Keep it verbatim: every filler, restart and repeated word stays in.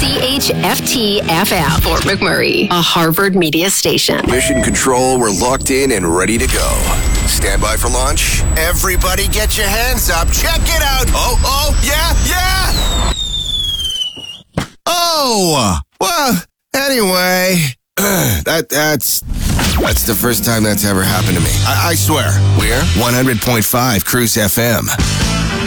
C H F T F M, Fort McMurray, a Harvard media station. Mission Control, we're locked in and ready to go. Stand by for launch. Everybody get your hands up. Check it out. Oh, oh, yeah, yeah. Oh, well, anyway, that that's that's the first time that's ever happened to me. I, I swear. We're one hundred point five Cruise F M.